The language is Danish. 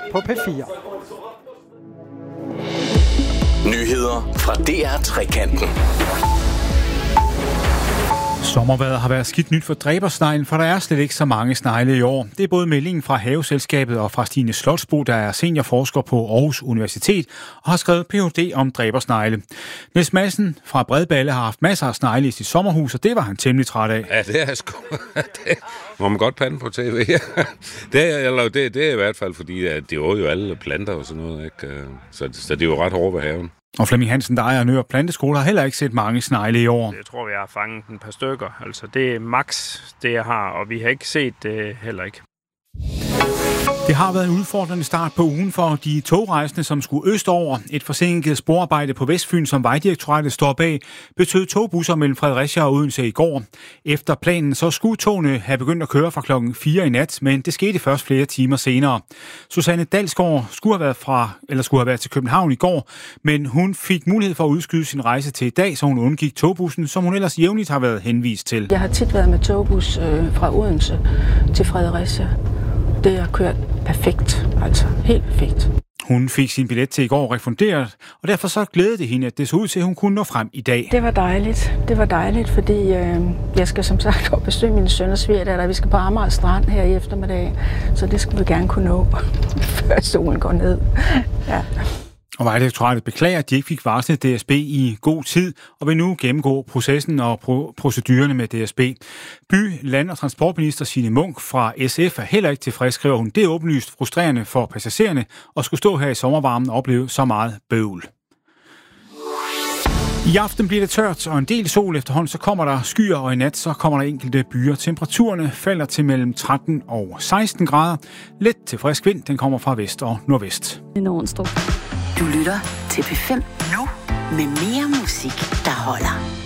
på P4. Nyheder fra DR Trekanten. Sommervejret har været skidt nyt for dræbersneglen, for der er slet ikke så mange snegle i år. Det er både meldingen fra Haveselskabet og fra Stine Slotsbo, der er seniorforsker på Aarhus Universitet og har skrevet Ph.D. om dræbersnegle. Niels Madsen fra Bredballe har haft masser af snegle i sit sommerhus, og det var han temmelig træt af. Ja, det er sgu. Det må man godt pande på tv. Det er i hvert fald, fordi det er jo alle planter og sådan noget, ikke? Så det er jo ret hårdt ved haven. Og Flemming Hansen, der ejer Nør Planteskole, har heller ikke set mange snegle i år. Jeg tror, vi har fanget et par stykker. Altså, det er max, det jeg har, og vi har ikke set det heller ikke. Det har været en udfordrende start på ugen for de togrejsende, som skulle østover. Et forsinket sporarbejde på Vestfyn, som Vejdirektoratet står bag, betød togbusser mellem Fredericia og Odense i går. Efter planen så skulle togene have begyndt at køre fra klokken 4 i nat, men det skete først flere timer senere. Susanne Dalsgaard skulle have været til København i går, men hun fik mulighed for at udskyde sin rejse til i dag, så hun undgik togbussen, som hun ellers jævnligt har været henvist til. Jeg har tit været med togbus fra Odense til Fredericia. Det har kørt perfekt, altså helt perfekt. Hun fik sin billet til i går refunderet, og derfor så glædede det hende, at det så ud til, at hun kunne nå frem i dag. Det var dejligt, fordi jeg skal som sagt op besøge mine søn og svigerdatter. Vi skal på Amager Strand her i eftermiddag, så det skal vi gerne kunne nå, før solen går ned. Ja. Og Vejdirektoratet beklager, at de ikke fik varslet DSB i god tid, og vil nu gennemgå processen og procedurerne med DSB. By-, land- og transportminister Signe Munk fra SF er heller ikke tilfreds, skriver hun. Det er åbenlyst frustrerende for passagererne at skulle stå her i sommervarmen og opleve så meget bøvl. I aften bliver det tørt og en del sol. Efterhånden så kommer der skyer, og i nat så kommer der enkelte byer. Temperaturerne falder til mellem 13 og 16 grader. Let til frisk vind, den kommer fra vest og nordvest. Du lytter til P5 nu med mere musik, der holder.